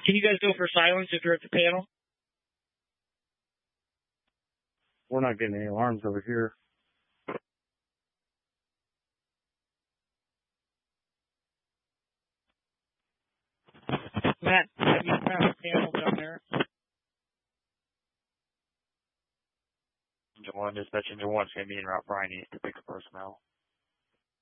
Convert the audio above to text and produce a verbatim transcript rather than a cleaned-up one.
Can you guys go for silence if you're at the panel? We're not getting any alarms over here. Matt, have you found a panel down there? Engine one, dispatch engine one, is going to be en route Brian East to pick up personnel.